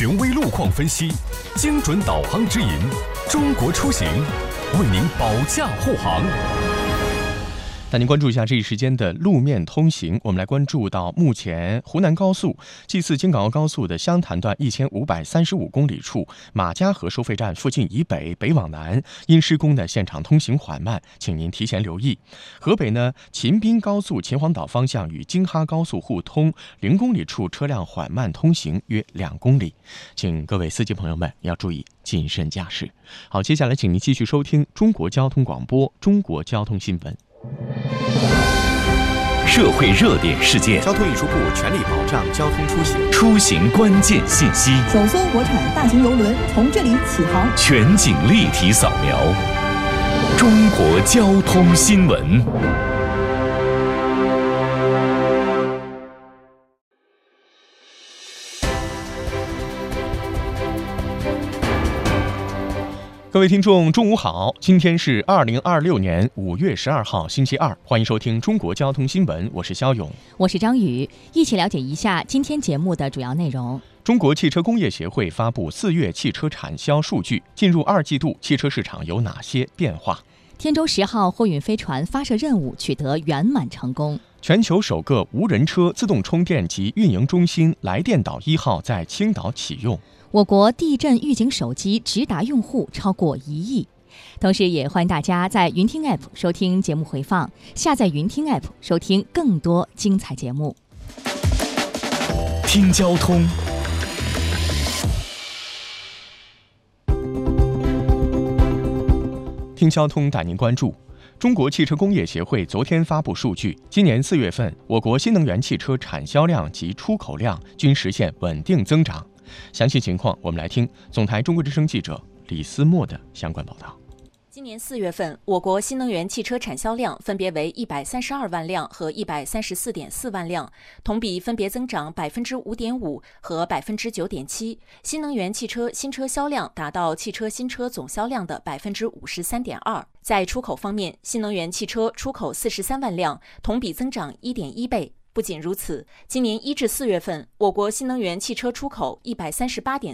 权威路况分析，精准导航指引，中国出行为您保驾护航。带您关注一下这一时间的路面通行。我们来关注到目前湖南高速G4京港澳高速的湘潭段1535公里处马家河收费站附近以北北往南，因施工的现场通行缓慢，请您提前留意。河北呢，秦滨高速秦皇岛方向与京哈高速互通0公里处车辆缓慢通行约2公里，请各位司机朋友们要注意谨慎驾驶。好，接下来请您继续收听中国交通广播中国交通新闻。 社会热点事件， 交通运输部全力保障交通出行， 出行关键信息， 首艘国产大型邮轮从这里起航， 全景立体扫描，中国交通新闻。 各位听众中午好，今天是2026年5月12号星期二，欢迎收听中国交通新闻，我是肖勇， 我是张宇，一起了解一下今天节目的主要内容。 中国汽车工业协会发布4月汽车产销数据，进入2季度汽车市场有哪些变化？ 天舟10号货运飞船发射任务取得圆满成功。 全球首个无人车自动充电及运营中心来电岛1号在青岛启用。 我国地震预警手机直达用户超过1亿。同时也欢迎大家在云听 App 收听节目回放，下载云听 App 收听更多精彩节目。 听交通， 听交通带您关注。中国汽车工业协会昨天发布数据，今年4月份，我国新能源汽车产销量及出口量均实现稳定增长。详细情况，我们来听总台中国之声记者李思墨的相关报道。 今年4月份，我国新能源汽车产销量分别为132万辆和134.4万辆，同比分别增长5.5%和9.7%。新能源汽车新车销量达到汽车新车总销量的53.2%。在出口方面，新能源汽车出口43万辆，同比增长1.1倍。不仅如此，今年1至4月份，我国新能源汽车出口138.4